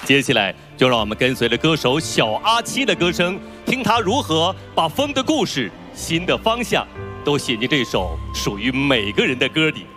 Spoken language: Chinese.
接下来就让我们跟随着歌手小阿七的歌声，听他如何把风的故事、新的方向都写进这首属于每个人的歌里。